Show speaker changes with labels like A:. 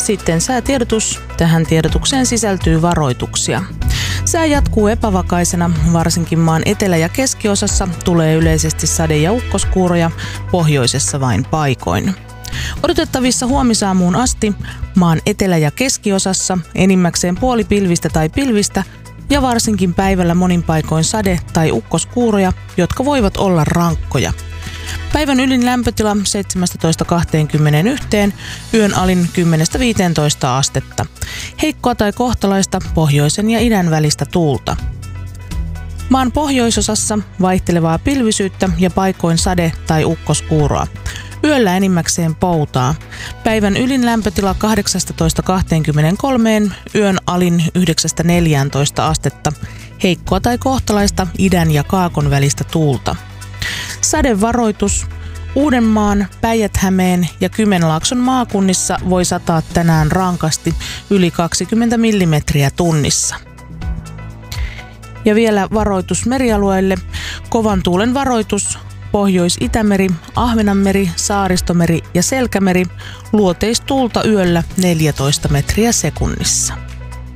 A: Sitten säätiedotus. Tähän tiedotukseen sisältyy varoituksia. Sää jatkuu epävakaisena, varsinkin maan etelä- ja keskiosassa tulee yleisesti sade- ja ukkoskuuroja, pohjoisessa vain paikoin. Odotettavissa huomisaamuun asti maan etelä- ja keskiosassa enimmäkseen puolipilvistä tai pilvistä ja varsinkin päivällä monin paikoin sade- tai ukkoskuuroja, jotka voivat olla rankkoja. Päivän ylin lämpötila 17-21, yön alin 10-15 astetta. Heikkoa tai kohtalaista pohjoisen ja idän välistä tuulta. Maan pohjoisosassa vaihtelevaa pilvisyyttä ja paikoin sade- tai ukkoskuuroa. Yöllä enimmäkseen poutaa. Päivän ylin lämpötila 18-23, yön alin 9-14 astetta. Heikkoa tai kohtalaista idän ja kaakon välistä tuulta. Sadevaroitus. Uudenmaan, Päijät-Hämeen ja Kymenlaakson maakunnissa voi sataa tänään rankasti yli 20 millimetriä tunnissa. Ja vielä varoitus merialueille. Kovan tuulen varoitus. Pohjois-Itämeri, Ahvenanmeri, Saaristomeri ja Selkämeri. Luoteistuulta yöllä 14 metriä sekunnissa.